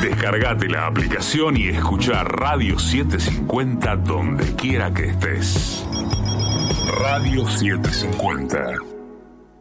Descargate la aplicación y escuchá Radio 750 donde quiera que estés. Radio 750.